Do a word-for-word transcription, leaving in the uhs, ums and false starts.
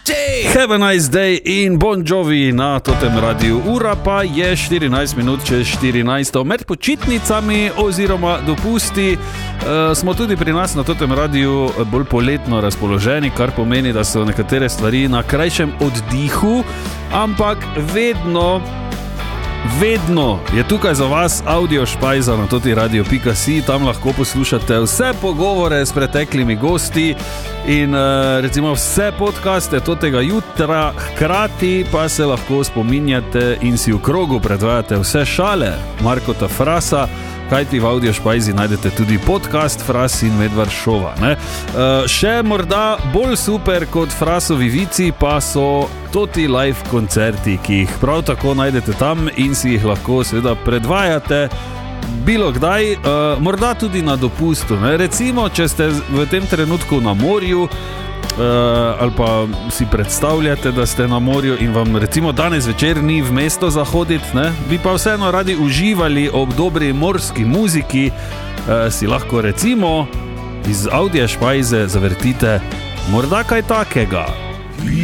Have a nice day in Bon Jovi na totem radiju. Ura pa je štirinajst minut čez štirinajst. Med počitnicami oziroma dopusti uh, smo tudi pri nas na totem radiju bolj poletno razpoloženi, kar pomeni, da so nekatere stvari na krajšem oddihu, ampak vedno Vedno je tukaj za vas audio špajza na toti radio pika si, tam lahko poslušate vse pogovore s preteklimi gosti in recimo vse podcaste totega jutra, hkrati pa se lahko spominjate in si v krogu predvajate vse šale Markota Frasa, kajti v audio špajzi najdete tudi podcast Fras in Medvard šova. Ne? Še morda bolj super kot Frasovi vici pa so toti live koncerti, ki jih prav tako najdete tam in si jih lahko seveda predvajate bilo kdaj, uh, morda tudi na dopustu. Ne? Recimo, če ste v tem trenutku na morju, uh, ali pa si predstavljate, da ste na morju in vam recimo danes večer ni v mesto zahoditi, ne? Bi pa vseeno radi uživali ob dobri morski muziki, uh, si lahko recimo iz audio špajze zavrtite morda kaj takega.